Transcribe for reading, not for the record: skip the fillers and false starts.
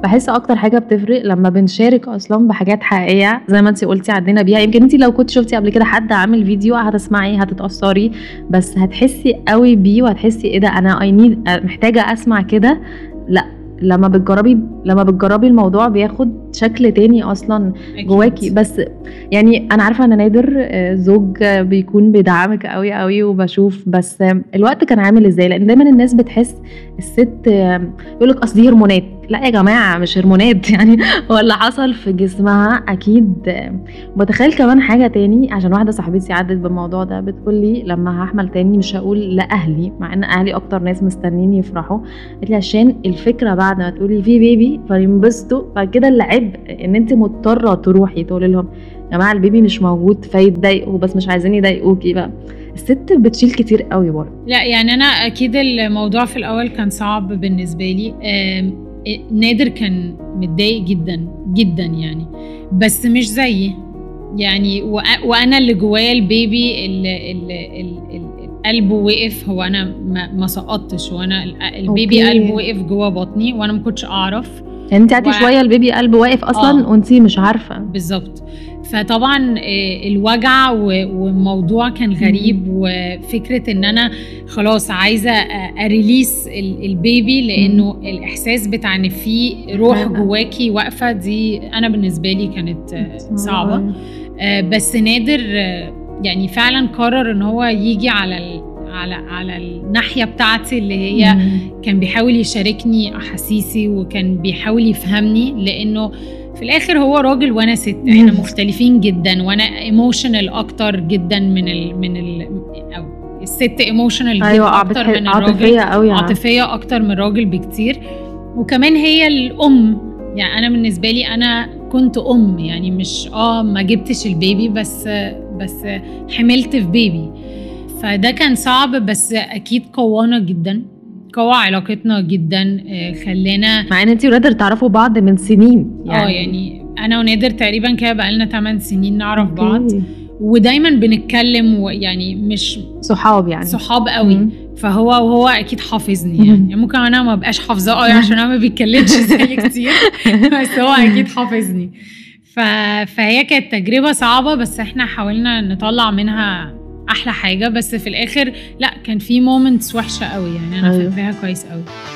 بحس اكتر حاجه بتفرق لما بنشارك اصلا بحاجات حقيقيه زي ما انت قلتي عدينا بيها. يمكن انت لو كنت شفتي قبل كده حد عامل فيديو هتسمعي هتتاثري، بس هتحسي قوي بيه وهتحسي ايه ده، انا محتاجه اسمع كده. لا، لما بتجربي الموضوع بياخد شكل تاني اصلا جواكي. بس يعني انا عارفه ان نادر زوج بيكون بيدعمك قوي قوي وبشوف، بس الوقت كان عامل ازاي؟ لان دايما الناس بتحس الست يقولك اصل دي هرمونات. لا يا جماعه مش هرمونات يعني ولا حصل في جسمها اكيد. بتخيل كمان حاجه تاني، عشان واحده صاحبتي عدت بالموضوع ده بتقولي لما هحمل تاني مش هقول لاهلي، مع ان اهلي اكتر ناس مستنين يفرحوا، قالت لي عشان الفكره بعد ما تقولي في بيبي فينبسطوا، فكده العبء ان انت مضطره تروحي تقولي لهم يا جماعه البيبي مش موجود فيتضايقوا، بس مش عايزين يضايقوكي بقى. الست بتشيل كتير قوي برضه. لا يعني انا اكيد الموضوع في الاول كان صعب بالنسبه لي. نادر كان متضايق جدا جدا يعني، بس مش زيي يعني. وانا اللي جوايا البيبي اللي قلبه وقف. هو انا ما سقطتش، وانا البيبي قلبه وقف جوا بطني وانا ما كنتش اعرف. يعني انت قعدتي شويه البيبي قلبه واقف اصلا وانت مش عارفه بالظبط. فطبعا الوجع والموضوع كان غريب، وفكره ان انا خلاص عايزه اريليس البيبي، لانه الاحساس بتاع ان في روح جواكي واقفه دي انا بالنسبه لي كانت صعبه. بس نادر يعني فعلا قرر ان هو يجي على الناحيه بتاعتي اللي هي كان بيحاول يشاركني احاسيسي وكان بيحاول يفهمني، لانه في الاخر هو راجل وانا ست، احنا مختلفين جدا، وانا ايموشنال اكتر جدا او الست ايموشنال أيوة اكتر من الراجل، عاطفيه اكتر من الراجل بكتير. وكمان هي الام، يعني انا بالنسبه لي انا كنت ام، يعني مش ما جبتش البيبي بس حملت في بيبي. فده كان صعب، بس اكيد قوانا جدا، قوى علاقتنا جدا، خلينا مع ان انتي ونادر تعرفوا بعض من سنين يعني انا ونادر تقريبا كده بقالنا 8 سنين نعرف بعض، ودايما بنتكلم، ويعني مش صحاب يعني صحاب قوي. وهو اكيد حافظني يعني ممكن انا ما بقاش حافظاه قوي عشان انا ما بيتكلمش زي كتير بس هو اكيد حافظني. فهي كانت تجربة صعبة، بس احنا حاولنا نطلع منها احلى حاجة. بس في الاخر لا، كان في مومنتس وحشة قوي يعني انا فاكراها كويس قوي.